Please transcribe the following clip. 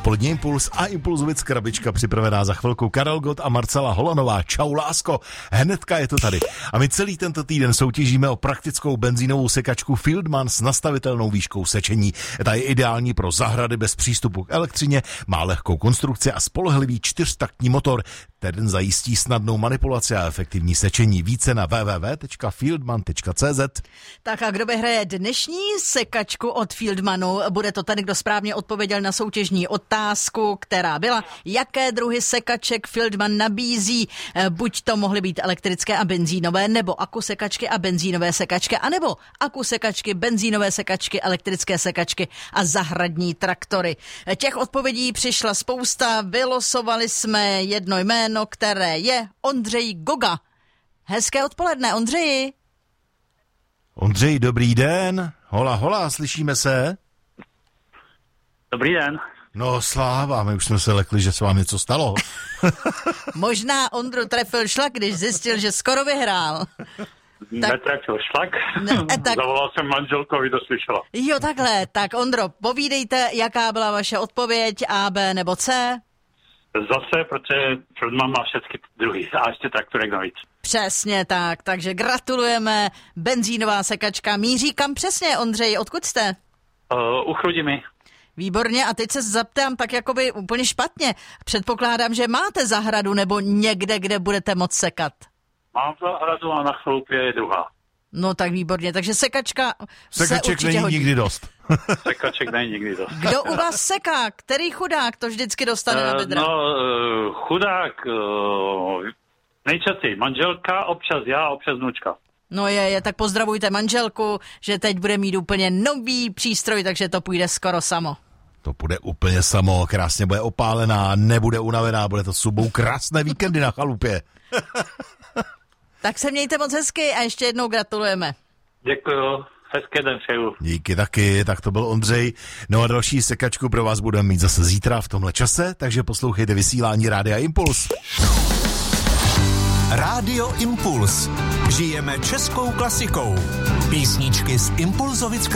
Dopolední Impuls a Impulzovic krabička připravená za chvilku. Karel Gott a Marcela Holanová. Čau lásko, hnedka je to tady. A my celý tento týden soutěžíme o praktickou benzínovou sekačku Fieldman s nastavitelnou výškou sečení. Ta je ideální pro zahrady bez přístupu k elektřině, má lehkou konstrukci a spolehlivý 4taktní motor. Ten zajistí snadnou manipulaci a efektivní sečení. Více na www.fieldman.cz. Tak a kdo vyhraje dnešní sekačku od Fieldmanu? Bude to ten, kdo správně odpověděl na soutěžní otázku, která byla, jaké druhy sekaček Fieldman nabízí. Buď to mohly být elektrické a benzínové, nebo akusekačky a benzínové sekačky, anebo akusekačky, benzínové sekačky, elektrické sekačky a zahradní traktory. Těch odpovědí přišla spousta, vylosovali jsme jedno jméno, které je Ondřej Goga. Hezké odpoledne, Ondřeji. Ondřej, dobrý den. Hola, hola, slyšíme se? Dobrý den. No sláva, my už jsme se lekli, že se vám něco stalo. Možná Ondru trefil šlak, když zjistil, že skoro vyhrál. Netrefil šlak. Tak... Zavolal jsem manželkovi, to slyšela. Jo, takhle. Tak Ondro, povídejte, jaká byla vaše odpověď, A, B nebo C? Zase, protože Fieldman má všechny druhý a ještě traktorek navíc. Přesně tak, takže gratulujeme. Benzínová sekačka míří kam přesně, Ondřej, odkud jste? U Chrudimi. Výborně, a teď se zaptám tak jakoby úplně špatně. Předpokládám, že máte zahradu nebo někde, kde budete moct sekat. Mám zahradu a na chalupě je druhá. No tak výborně, takže sekačka Sekaček není hodí. Nikdy dost. Sekaček není nikdy dost. Kdo u vás seká? Který chudák to vždycky dostane na bedra? Chudák, nejčastěji manželka, občas já, občas vnučka. No je, tak pozdravujte manželku, že teď bude mít úplně nový přístroj, takže to půjde skoro samo. To půjde úplně samo, krásně bude opálená, nebude unavená, bude to subou krásné víkendy na chalupě. Tak se mějte moc hezky a ještě jednou gratulujeme. Děkuju, hezký den přeju. Díky taky, tak to byl Ondřej. No a další sekačku pro vás budeme mít zase zítra v tomhle čase, takže poslouchejte vysílání Rádia Impuls. Rádio Impuls. Žijeme českou klasikou. Písničky z Impulzovic